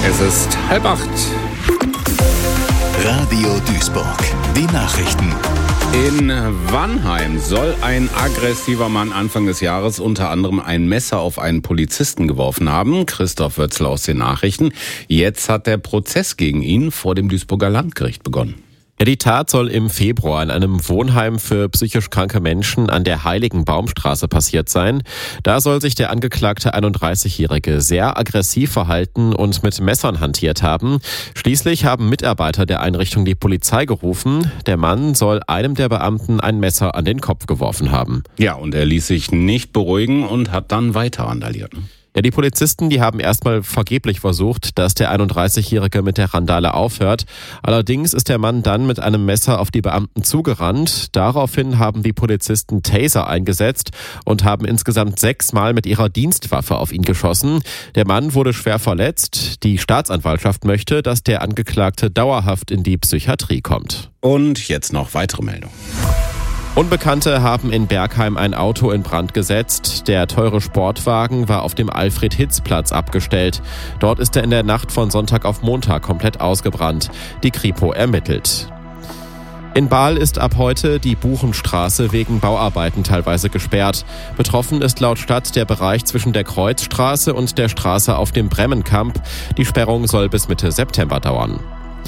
Es ist 7:30. Radio Duisburg. Die Nachrichten. In Wannheim soll ein aggressiver Mann Anfang des Jahres unter anderem ein Messer auf einen Polizisten geworfen haben. Christoph Wötzl aus den Nachrichten. Jetzt hat der Prozess gegen ihn vor dem Duisburger Landgericht begonnen. Ja, die Tat soll im Februar in einem Wohnheim für psychisch kranke Menschen an der Heiligenbaumstraße passiert sein. Da soll sich der angeklagte 31-Jährige sehr aggressiv verhalten und mit Messern hantiert haben. Schließlich haben Mitarbeiter der Einrichtung die Polizei gerufen. Der Mann soll einem der Beamten ein Messer an den Kopf geworfen haben. Ja, und er ließ sich nicht beruhigen und hat dann weiter randaliert. Ja, die Polizisten, die haben erstmal vergeblich versucht, dass der 31-Jährige mit der Randale aufhört. Allerdings ist der Mann dann mit einem Messer auf die Beamten zugerannt. Daraufhin haben die Polizisten Taser eingesetzt und haben insgesamt 6 Mal mit ihrer Dienstwaffe auf ihn geschossen. Der Mann wurde schwer verletzt. Die Staatsanwaltschaft möchte, dass der Angeklagte dauerhaft in die Psychiatrie kommt. Und jetzt noch weitere Meldungen. Unbekannte haben in Bergheim ein Auto in Brand gesetzt. Der teure Sportwagen war auf dem Alfred-Hitz-Platz abgestellt. Dort ist er in der Nacht von Sonntag auf Montag komplett ausgebrannt. Die Kripo ermittelt. In Bahl ist ab heute die Buchenstraße wegen Bauarbeiten teilweise gesperrt. Betroffen ist laut Stadt der Bereich zwischen der Kreuzstraße und der Straße auf dem Bremmenkamp. Die Sperrung soll bis Mitte September dauern.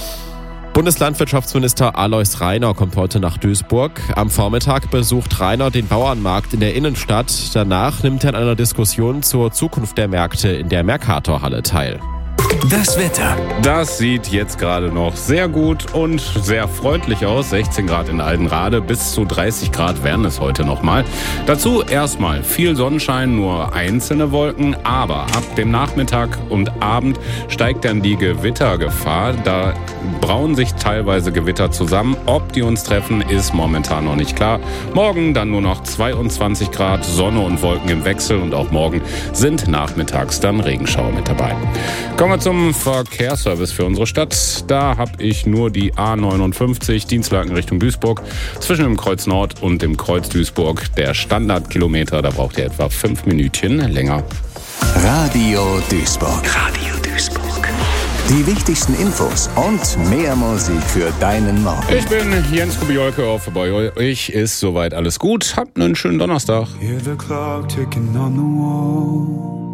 Bundeslandwirtschaftsminister Alois Rainer kommt heute nach Duisburg. Am Vormittag besucht Rainer den Bauernmarkt in der Innenstadt. Danach nimmt er an einer Diskussion zur Zukunft der Märkte in der Mercatorhalle teil. Das Wetter. Das sieht jetzt gerade noch sehr gut und sehr freundlich aus. 16 Grad in Altenrade, bis zu 30 Grad werden es heute nochmal. Dazu erstmal viel Sonnenschein, nur einzelne Wolken. Aber ab dem Nachmittag und Abend steigt dann die Gewittergefahr. Da brauen sich teilweise Gewitter zusammen. Ob die uns treffen, ist momentan noch nicht klar. Morgen dann nur noch 22 Grad, Sonne und Wolken im Wechsel. Und auch morgen sind nachmittags dann Regenschauer mit dabei. Kommen wir zum Verkehrsservice für unsere Stadt. Da habe ich nur die A59 Dienstlaken Richtung Duisburg. Zwischen dem Kreuz Nord und dem Kreuz Duisburg der Standardkilometer. Da braucht ihr etwa 5 Minütchen länger. Radio Duisburg. Radio Duisburg. Die wichtigsten Infos und mehr Musik für deinen Morgen. Ich bin Jens Kubiolke, hoffe bei euch ist soweit alles gut. Habt einen schönen Donnerstag. Hear the clock ticking on the wall.